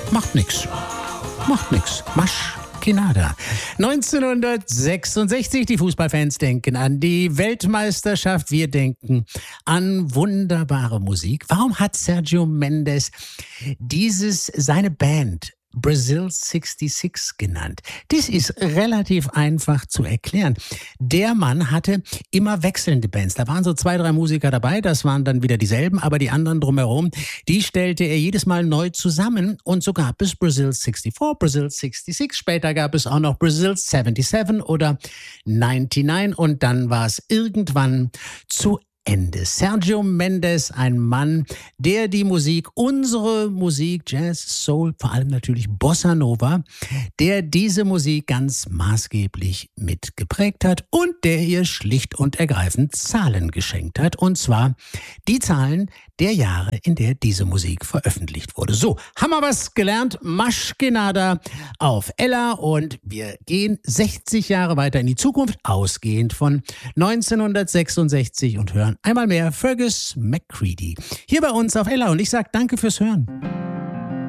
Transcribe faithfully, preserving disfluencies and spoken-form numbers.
Macht nix. Macht nix. Masch. Kenada. neunzehnhundertsechsundsechzig, die Fußballfans denken an die Weltmeisterschaft. Wir denken an wunderbare Musik. Warum hat Sergio Mendes dieses, seine Band Brazil sechsundsechzig genannt? Das ist relativ einfach zu erklären. Der Mann hatte immer wechselnde Bands. Da waren so zwei, drei Musiker dabei, das waren dann wieder dieselben, aber die anderen drumherum, die stellte er jedes Mal neu zusammen. Und so gab es Brazil vierundsechzig, Brazil sechsundsechzig, später gab es auch noch Brazil siebenundsiebzig oder neunundneunzig und dann war es irgendwann zu Ende. Sergio Mendes, ein Mann, der die Musik, unsere Musik, Jazz, Soul, vor allem natürlich Bossa Nova, der diese Musik ganz maßgeblich mitgeprägt hat und der ihr schlicht und ergreifend Zahlen geschenkt hat. Und zwar die Zahlen der Jahre, in der diese Musik veröffentlicht wurde. So, haben wir was gelernt? Maschkenada auf Ella und wir gehen sechzig Jahre weiter in die Zukunft, ausgehend von neunzehnhundertsechsundsechzig und hören einmal mehr Fergus McCready hier bei uns auf Ella und ich sage danke fürs Hören.